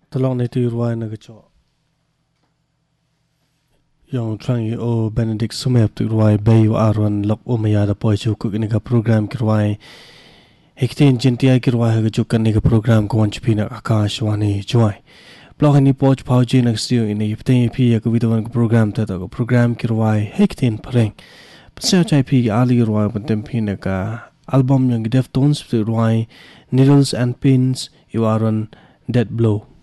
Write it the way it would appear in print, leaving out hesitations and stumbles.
Talong na ito ruway na gacho. Yung trangi o Benedict Sumep tu ruway bayo aron lok o mayada po isu kuk iniga program kirway. Hektin jintiya kirway gacho kan niga program ko wanchipina akashwani juway. Blog ni poch pauji nagstiyo ini ipten ipi ya kubitawan ko program tato ko program kirway hektin pareng. Pasaya chay pi ali ruway pantempi naga album yang Deftones tu ruway Needles and Pins iwaron Dead Blow.